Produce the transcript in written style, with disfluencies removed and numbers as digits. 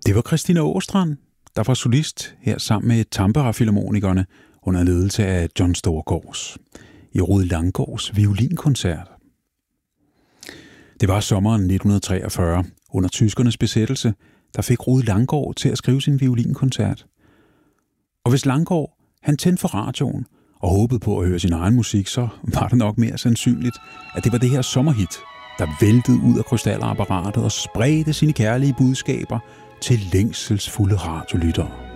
Det var Christina Åstrand, der var solist her sammen med Tampere-filharmonikerne under ledelse af John Storgårds i Rued Langgaards violinkoncert. Det var sommeren 1943, under tyskernes besættelse, der fik Rued Langgaard til at skrive sin violinkoncert. Og hvis Langgaard, han tændte for radioen og håbede på at høre sin egen musik, så var det nok mere sandsynligt, at det var det her sommerhit, der væltede ud af krystalapparatet og spredte sine kærlige budskaber til længselsfulde radiolyttere.